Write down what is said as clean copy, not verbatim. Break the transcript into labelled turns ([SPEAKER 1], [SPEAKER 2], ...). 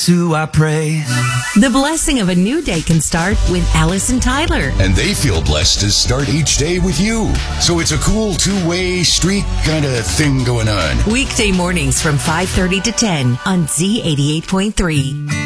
[SPEAKER 1] who I praise.
[SPEAKER 2] The blessing of a new day can start with Alice and Tyler.
[SPEAKER 3] And they feel blessed to start each day with you. So it's a cool two-way street kind of thing going on.
[SPEAKER 2] Weekday mornings from 5:30 to 10 on Z88.3.